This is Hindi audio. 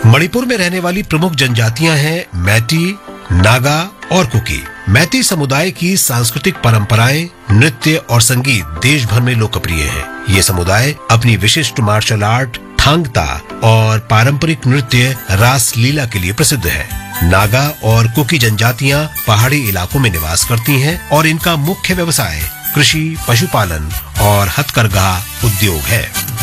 मणिपुर में रहने वाली प्रमुख जनजातियां हैं मैती, नागा और कुकी। मैती समुदाय की सांस्कृतिक परंपराएं, नृत्य और संगीत देश भर में लोकप्रिय है। ये समुदाय अपनी विशिष्ट मार्शल आर्ट, थांगता और पारंपरिक नृत्य रास लीला के लिए प्रसिद्ध है। नागा और कुकी जनजातियां पहाड़ी इलाकों में निवास करती हैं और इनका मुख्य व्यवसाय कृषि, पशुपालन और हथकरघा उद्योग है।